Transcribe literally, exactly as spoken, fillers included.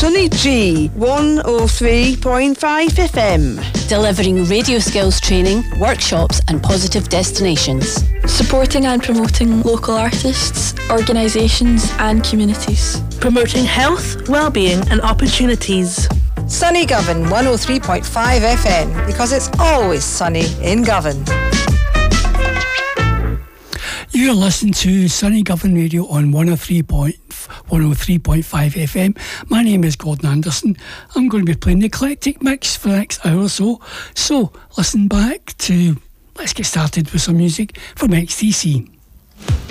Sunny G, one oh three point five F M. Delivering radio skills training, workshops and positive destinations. Supporting and promoting local artists, organisations and communities. Promoting health, well-being and opportunities. Sunny Govan, one oh three point five F M, because it's always sunny in Govan. You're listening to Sunny Govan Radio on one oh three point five F M. My name is Gordon Anderson. I'm going to be playing the eclectic mix for the next hour or so. So, listen back to, let's get started with some music from X T C.